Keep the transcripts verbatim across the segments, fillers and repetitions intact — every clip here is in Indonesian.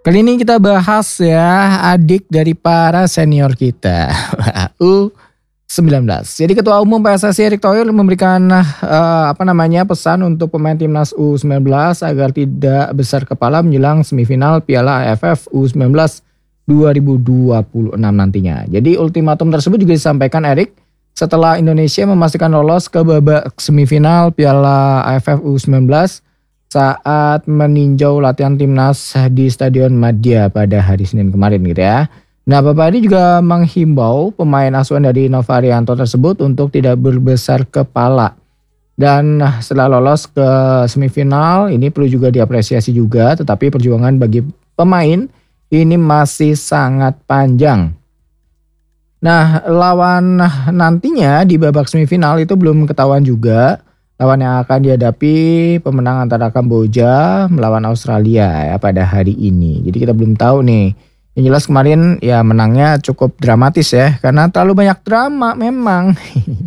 Kali ini kita bahas ya adik dari para senior kita U sembilan belas. Jadi Ketua Umum P S S I Erick Thohir memberikan uh, apa namanya pesan untuk pemain timnas U sembilan belas agar tidak besar kepala menjelang semifinal Piala A F F U sembilan belas dua ribu dua puluh enam nantinya. Jadi ultimatum tersebut juga disampaikan Erick setelah Indonesia memastikan lolos ke babak semifinal Piala A F F U sembilan belas saat meninjau latihan timnas di Stadion Madia pada hari Senin kemarin gitu ya. Nah, Bapak Adi juga menghimbau pemain asuhan dari Novarianto tersebut untuk tidak berbesar kepala. Dan setelah lolos ke semifinal, ini perlu juga diapresiasi juga, tetapi perjuangan bagi pemain ini masih sangat panjang. Nah, lawan nantinya di babak semifinal itu belum ketahuan juga. Lawan yang akan dihadapi pemenang antara Kamboja melawan Australia ya pada hari ini. Jadi kita belum tahu nih. Yang jelas kemarin ya menangnya cukup dramatis ya. Karena terlalu banyak drama memang.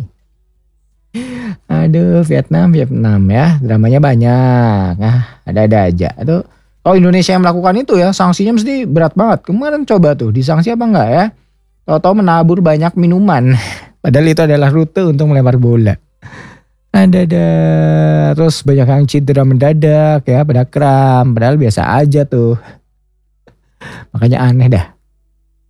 Aduh Vietnam, Vietnam ya. Dramanya banyak. Nah ada-ada aja. Aduh, kalau Indonesia yang melakukan itu ya sanksinya mesti berat banget. Kemarin coba tuh disanksi apa enggak ya. Tahu-tahu menabur banyak minuman. Padahal itu adalah rute untuk melempar bola. Ada-ada terus banyak yang cedera mendadak ya pada kram padahal biasa aja tuh makanya aneh dah.